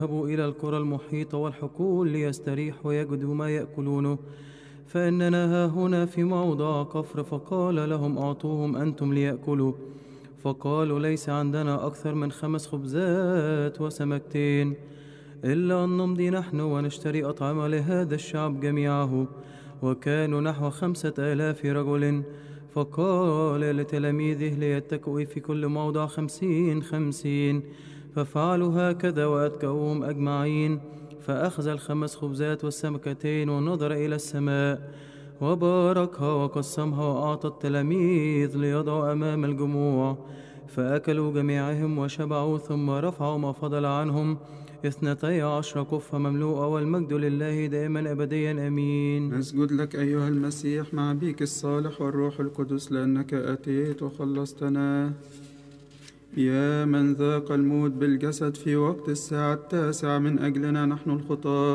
اذهبوا إلى القرى المحيطة والحقول ليستريحوا ويجدوا ما يأكلونه، فإننا ها هنا في موضع قفر. فقال لهم أعطوهم أنتم ليأكلوا. فقالوا ليس عندنا أكثر من 5 خبزات وسمكتين، إلا أن نمضي نحن ونشتري أطعمة لهذا الشعب جميعه. وكانوا نحو 5000 رجل. فقال لتلاميذه ليتكئوا في كل موضع 50 50. ففعلوا هكذا وأتكأوهم أجمعين. فأخذ ال5 خبزات والسمكتين ونظر إلى السماء وباركها وقسمها وأعطى التلاميذ ليضعوا أمام الجموع. فأكلوا جميعهم وشبعوا، ثم رفعوا ما فضل عنهم 12 كفة مملوءة. والمجد لله دائما أبديا آمين. نسجد لك أيها المسيح مع بيك الصالح والروح القدس، لأنك أتيت وخلصتنا. يا من ذاق الموت بالجسد في وقت الساعة 9 من أجلنا نحن الخطاة،